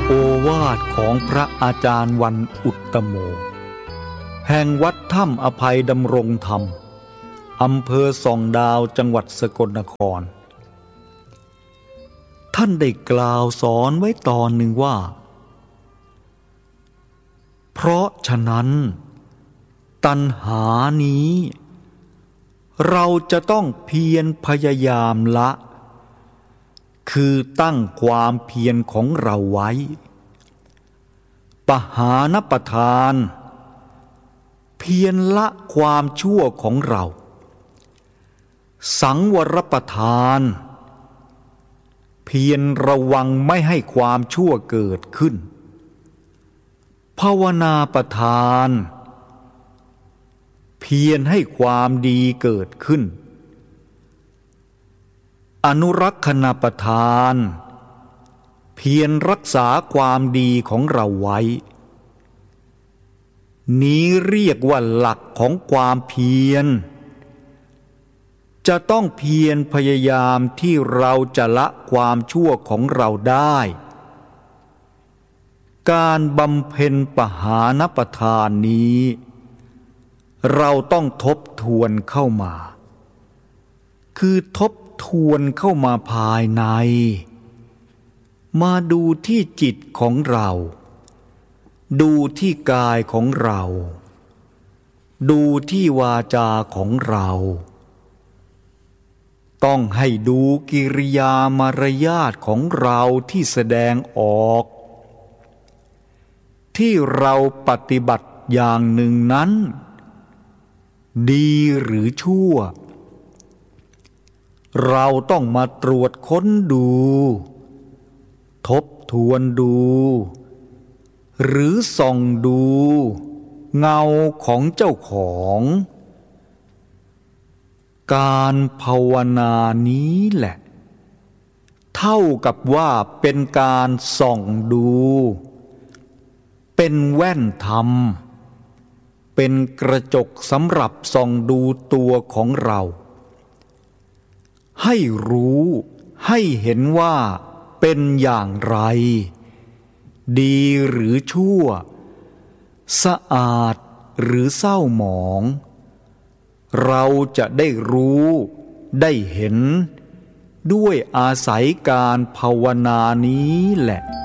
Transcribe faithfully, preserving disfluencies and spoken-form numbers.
โอวาทของพระอาจารย์วันอุตตโมแห่งวัดถ้ำอภัยดำรงธรรมอำเภอส่องดาวจังหวัดสกลนครท่านได้กล่าวสอนไว้ตอนหนึ่งว่าเพราะฉะนั้นตัณหานี้เราจะต้องเพียรพยายามละคือตั้งความเพียรของเราไว้ปหานประทานเพียรละความชั่วของเราสังวรประทานเพียรระวังไม่ให้ความชั่วเกิดขึ้นภาวนาประทานเพียรให้ความดีเกิดขึ้นอนุรักษณประทานเพียรรักษาความดีของเราไว้นี้เรียกว่าหลักของความเพียรจะต้องเพียรพยายามที่เราจะละความชั่วของเราได้การบำเพ็ญปหานประทานนี้เราต้องทบทวนเข้ามาคือทบทวนเข้ามาภายในมาดูที่จิตของเราดูที่กายของเราดูที่วาจาของเราต้องให้ดูกิริยามารยาทของเราที่แสดงออกที่เราปฏิบัติอย่างหนึ่งนั้นดีหรือชั่วเราต้องมาตรวจค้นดูทบทวนดูหรือส่องดูเงาของเจ้าของการภาวนานี้แหละเท่ากับว่าเป็นการส่องดูเป็นแว่นธรรมเป็นกระจกสำหรับส่องดูตัวของเราให้รู้ให้เห็นว่าเป็นอย่างไรดีหรือชั่วสะอาดหรือเศร้าหมองเราจะได้รู้ได้เห็นด้วยอาศัยการภาวนานี้แหละ